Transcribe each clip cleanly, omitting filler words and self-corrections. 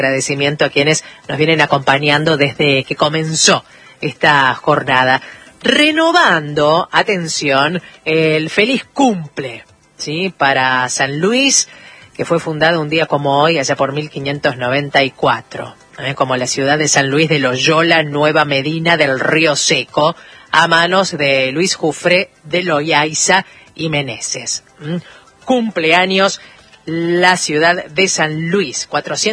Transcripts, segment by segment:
Agradecimiento a quienes nos vienen acompañando desde que comenzó esta jornada. Renovando, atención, el feliz cumple, ¿sí?, para San Luis, que fue fundado un día como hoy, allá por 1594, como la ciudad de San Luis de Loyola, Nueva Medina del Río Seco, a manos de Luis Jufré de Loayza y Meneses. Cumpleaños la ciudad de San Luis,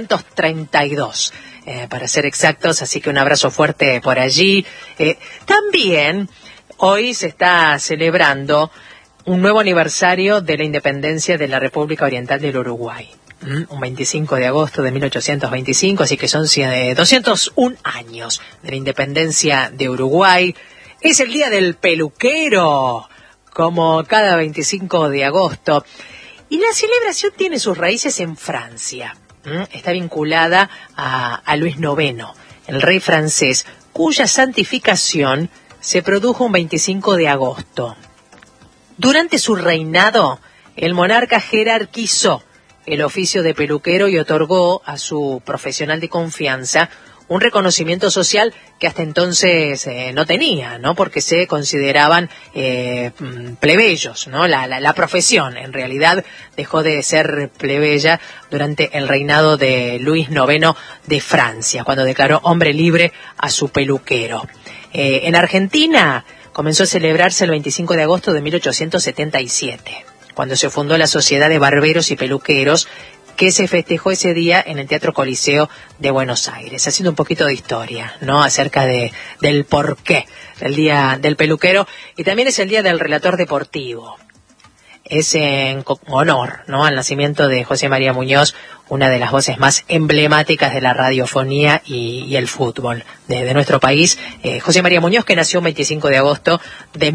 432, para ser exactos, así que un abrazo fuerte por allí. También hoy se está celebrando un nuevo aniversario de la independencia de la República Oriental del Uruguay, un 25 de agosto de 1825, así que son 201 años de la independencia de Uruguay. Es el día del peluquero, como cada 25 de agosto. Y la celebración tiene sus raíces en Francia. Está vinculada a Luis IX, el rey francés, cuya santificación se produjo un 25 de agosto. Durante su reinado, el monarca jerarquizó el oficio de peluquero y otorgó a su profesional de confianza un reconocimiento social que hasta entonces no tenía, ¿no? Porque se consideraban plebeyos, ¿no? La profesión, en realidad, dejó de ser plebeya durante el reinado de Luis IX de Francia, cuando declaró hombre libre a su peluquero. En Argentina comenzó a celebrarse el 25 de agosto de 1877, cuando se fundó la Sociedad de Barberos y Peluqueros, que se festejó ese día en el Teatro Coliseo de Buenos Aires, haciendo un poquito de historia, ¿no?, acerca del porqué del Día del Peluquero. Y también es el Día del Relator Deportivo. Es en honor, ¿no?, al nacimiento de José María Muñoz, una de las voces más emblemáticas de la radiofonía y el fútbol de nuestro país. José María Muñoz, que nació el 25 de agosto de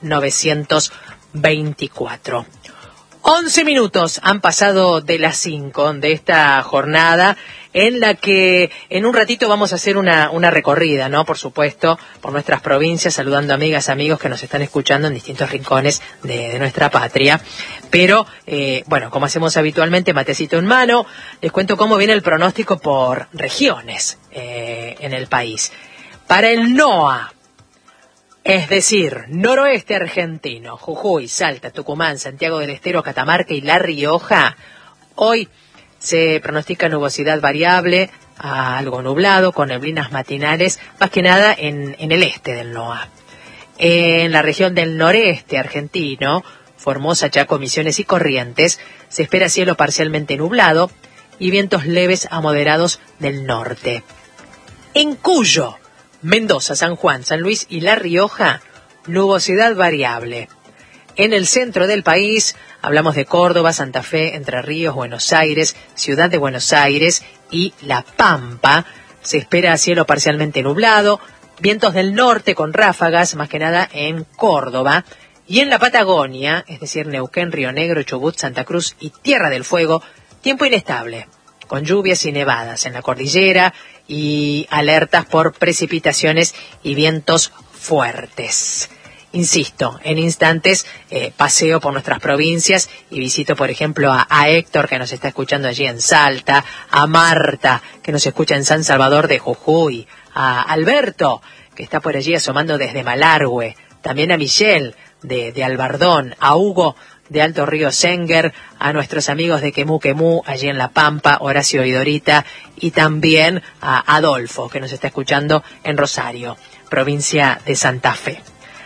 1924. 11 minutos han pasado de las 5 de esta jornada, en la que en un ratito vamos a hacer una recorrida, ¿no?, por supuesto, por nuestras provincias, saludando amigas, amigos que nos están escuchando en distintos rincones de nuestra patria. Pero, bueno, como hacemos habitualmente, matecito en mano, les cuento cómo viene el pronóstico por regiones en el país. Para el NOA, es decir, noroeste argentino, Jujuy, Salta, Tucumán, Santiago del Estero, Catamarca y La Rioja, hoy se pronostica nubosidad variable a algo nublado, con neblinas matinales, más que nada en el este del NOA. En la región del noreste argentino, Formosa, Chaco, Misiones y Corrientes, se espera cielo parcialmente nublado y vientos leves a moderados del norte. En Cuyo, Mendoza, San Juan, San Luis y La Rioja, nubosidad variable. En el centro del país hablamos de Córdoba, Santa Fe, Entre Ríos, Buenos Aires, Ciudad de Buenos Aires y La Pampa. Se espera cielo parcialmente nublado, vientos del norte con ráfagas, más que nada en Córdoba. Y en la Patagonia, es decir, Neuquén, Río Negro, Chubut, Santa Cruz y Tierra del Fuego, tiempo inestable, con lluvias y nevadas en la cordillera y alertas por precipitaciones y vientos fuertes. Insisto, en instantes paseo por nuestras provincias y visito, por ejemplo, a Héctor, que nos está escuchando allí en Salta, a Marta, que nos escucha en San Salvador de Jujuy, a Alberto, que está por allí asomando desde Malargüe, también a Michelle de Albardón, a Hugo de Alto Río Senger, a nuestros amigos de Quemú Quemú, allí en La Pampa, Horacio y Dorita, y también a Adolfo, que nos está escuchando en Rosario, provincia de Santa Fe.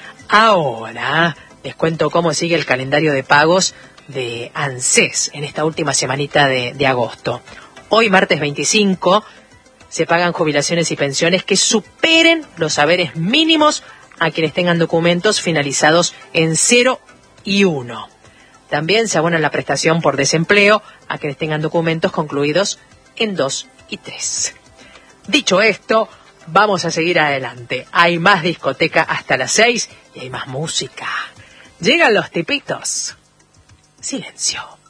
Ahora les cuento cómo sigue el calendario de pagos de ANSES en esta última semanita de agosto. Hoy, martes 25, se pagan jubilaciones y pensiones que superen los haberes mínimos a quienes tengan documentos finalizados en 0 y 1. También se abona la prestación por desempleo a quienes tengan documentos concluidos en 2 y 3. Dicho esto, vamos a seguir adelante. Hay más discoteca hasta las 6 y hay más música. Llegan los tipitos. Silencio.